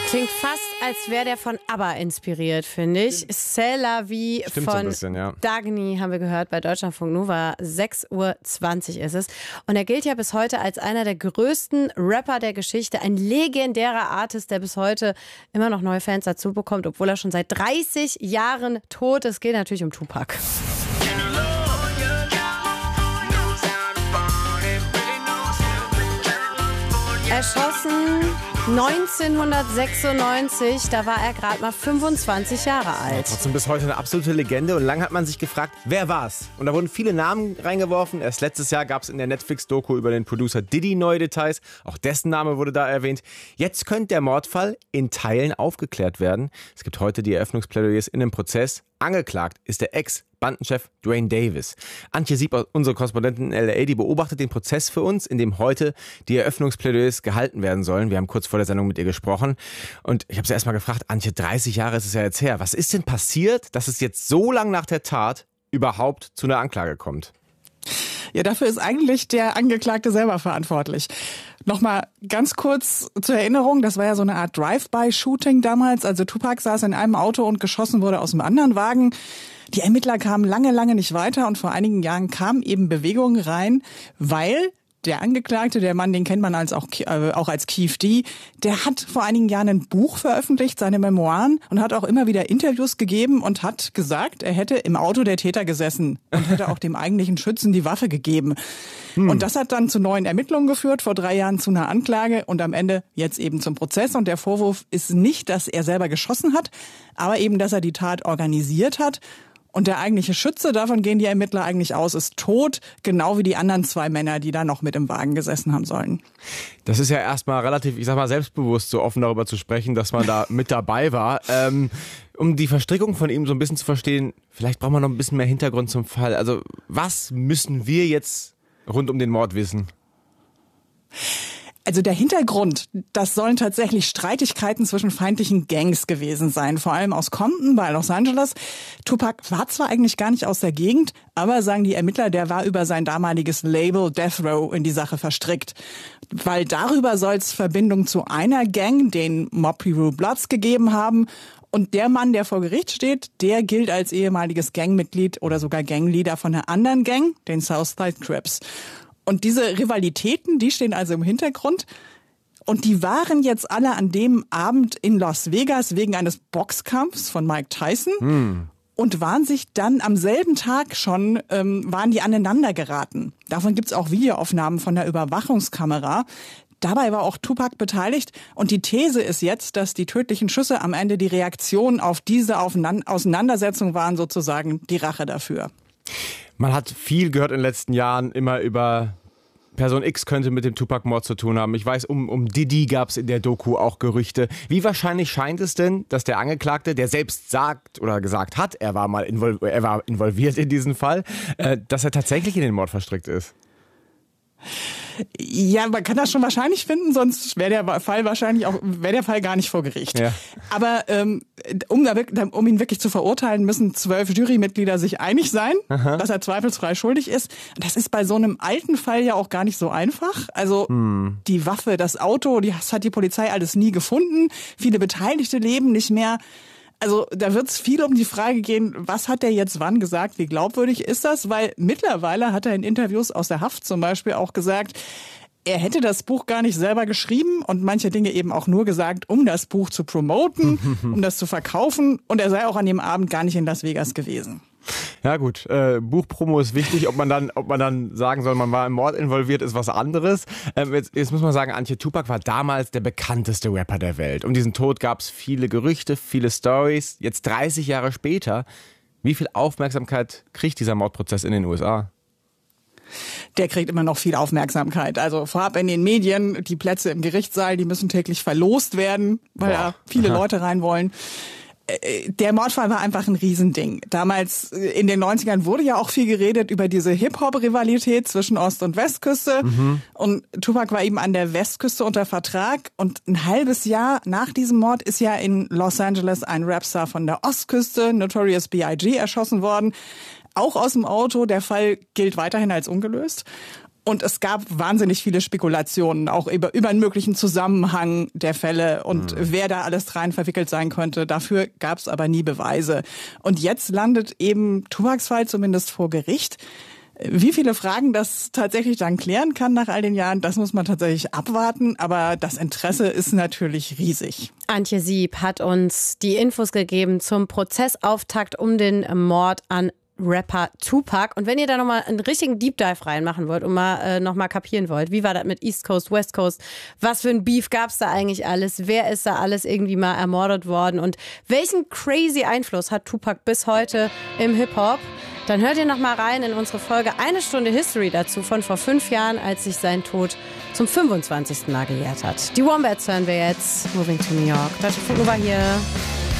Klingt fast, als wäre der von ABBA inspiriert, finde ich. C'est la vie von so ein bisschen, ja. Dagny haben wir gehört bei Deutschlandfunk Nova. 6:20 Uhr ist es. Und er gilt ja bis heute als einer der größten Rapper der Geschichte. Ein legendärer Artist, der bis heute immer noch neue Fans dazu bekommt, obwohl er schon seit 30 Jahren tot ist. Es geht natürlich um Tupac. Erschossen 1996, da war er gerade mal 25 Jahre alt. Trotzdem bis heute eine absolute Legende und lange hat man sich gefragt, wer war's? Und da wurden viele Namen reingeworfen. Erst letztes Jahr gab es in der Netflix-Doku über den Producer Diddy neue Details. Auch dessen Name wurde da erwähnt. Jetzt könnte der Mordfall in Teilen aufgeklärt werden. Es gibt heute die Eröffnungsplädoyers in dem Prozess. Angeklagt ist der Ex-Bandenchef Duane Davis. Antje Sieb, unsere Korrespondentin in L.A., die beobachtet den Prozess für uns, in dem heute die Eröffnungsplädoyers gehalten werden sollen. Wir haben kurz vor der Sendung mit ihr gesprochen und ich habe sie erstmal gefragt, Antje, 30 Jahre ist es ja jetzt her. Was ist denn passiert, dass es jetzt so lang nach der Tat überhaupt zu einer Anklage kommt? Ja, dafür ist eigentlich der Angeklagte selber verantwortlich. Nochmal ganz kurz zur Erinnerung, das war ja so eine Art Drive-by-Shooting damals. Also Tupac saß in einem Auto und geschossen wurde aus einem anderen Wagen. Die Ermittler kamen lange nicht weiter und vor einigen Jahren kamen eben Bewegungen rein, weil der Angeklagte, der Mann, den kennt man auch als Keef D, der hat vor einigen Jahren ein Buch veröffentlicht, seine Memoiren, und hat auch immer wieder Interviews gegeben und hat gesagt, er hätte im Auto der Täter gesessen und hätte auch dem eigentlichen Schützen die Waffe gegeben. Und das hat dann zu neuen Ermittlungen geführt, vor 3 Jahren zu einer Anklage und am Ende jetzt eben zum Prozess. Und der Vorwurf ist nicht, dass er selber geschossen hat, aber eben, dass er die Tat organisiert hat. Und der eigentliche Schütze, davon gehen die Ermittler eigentlich aus, ist tot, genau wie die anderen 2 Männer, die da noch mit im Wagen gesessen haben sollen. Das ist ja erstmal relativ, ich sag mal, selbstbewusst, so offen darüber zu sprechen, dass man da mit dabei war. Um die Verstrickung von ihm so ein bisschen zu verstehen, vielleicht brauchen wir noch ein bisschen mehr Hintergrund zum Fall. Also was müssen wir jetzt rund um den Mord wissen? Also der Hintergrund, das sollen tatsächlich Streitigkeiten zwischen feindlichen Gangs gewesen sein, vor allem aus Compton bei Los Angeles. Tupac war zwar eigentlich gar nicht aus der Gegend, aber sagen die Ermittler, der war über sein damaliges Label Death Row in die Sache verstrickt. Weil darüber soll es Verbindung zu einer Gang, den Mob Piru Bloods, gegeben haben. Und der Mann, der vor Gericht steht, der gilt als ehemaliges Gangmitglied oder sogar Gangleader von einer anderen Gang, den Southside Crips. Und diese Rivalitäten, die stehen also im Hintergrund. Und die waren jetzt alle an dem Abend in Las Vegas wegen eines Boxkampfs von Mike Tyson. Und waren sich dann am selben Tag schon, waren die aneinander geraten. Davon gibt's auch Videoaufnahmen von der Überwachungskamera. Dabei war auch Tupac beteiligt. Und die These ist jetzt, dass die tödlichen Schüsse am Ende die Reaktion auf diese Auseinandersetzung waren, sozusagen die Rache dafür. Man hat viel gehört in den letzten Jahren, immer über Person X könnte mit dem Tupac-Mord zu tun haben. Ich weiß, um Diddy gab es in der Doku auch Gerüchte. Wie wahrscheinlich scheint es denn, dass der Angeklagte, der selbst sagt oder gesagt hat, er war involviert in diesen Fall, dass er tatsächlich in den Mord verstrickt ist? Ja, man kann das schon wahrscheinlich finden, sonst wäre der Fall gar nicht vor Gericht. Ja. Aber um ihn wirklich zu verurteilen, müssen 12 Jurymitglieder sich einig sein, dass er zweifelsfrei schuldig ist. Das ist bei so einem alten Fall ja auch gar nicht so einfach. Also die Waffe, das Auto, das hat die Polizei alles nie gefunden. Viele Beteiligte leben nicht mehr. Also da wird es viel um die Frage gehen, was hat er jetzt wann gesagt, wie glaubwürdig ist das? Weil mittlerweile hat er in Interviews aus der Haft zum Beispiel auch gesagt, er hätte das Buch gar nicht selber geschrieben und manche Dinge eben auch nur gesagt, um das Buch zu promoten, um das zu verkaufen. Und er sei auch an dem Abend gar nicht in Las Vegas gewesen. Ja gut, Buchpromo ist wichtig, ob man dann sagen soll, man war im Mord involviert, ist was anderes. Jetzt muss man sagen, Antje, Tupac war damals der bekannteste Rapper der Welt. Um diesen Tod gab es viele Gerüchte, viele Stories. Jetzt 30 Jahre später, wie viel Aufmerksamkeit kriegt dieser Mordprozess in den USA? Der kriegt immer noch viel Aufmerksamkeit. Also vorab in den Medien, die Plätze im Gerichtssaal, die müssen täglich verlost werden, weil da viele Leute rein wollen. Der Mordfall war einfach ein Riesending. Damals in den 90ern wurde ja auch viel geredet über diese Hip-Hop-Rivalität zwischen Ost- und Westküste. Und Tupac war eben an der Westküste unter Vertrag. Und ein halbes Jahr nach diesem Mord ist ja in Los Angeles ein Rapstar von der Ostküste, Notorious B.I.G., erschossen worden. Auch aus dem Auto. Der Fall gilt weiterhin als ungelöst. Und es gab wahnsinnig viele Spekulationen, auch über einen möglichen Zusammenhang der Fälle und wer da alles rein verwickelt sein könnte. Dafür gab es aber nie Beweise. Und jetzt landet eben Tupacs Fall zumindest vor Gericht. Wie viele Fragen das tatsächlich dann klären kann nach all den Jahren, das muss man tatsächlich abwarten. Aber das Interesse ist natürlich riesig. Antje Sieb hat uns die Infos gegeben zum Prozessauftakt um den Mord an Rapper Tupac. Und wenn ihr da nochmal einen richtigen Deep Dive reinmachen wollt und mal nochmal kapieren wollt, wie war das mit East Coast, West Coast, was für ein Beef gab's da eigentlich alles, wer ist da alles irgendwie mal ermordet worden und welchen crazy Einfluss hat Tupac bis heute im Hip-Hop, dann hört ihr nochmal rein in unsere Folge 1 Stunde History dazu von vor 5 Jahren, als sich sein Tod zum 25. Mal gejährt hat. Die Wombats hören wir jetzt. Moving to New York. Deutsche Funk Nova hier.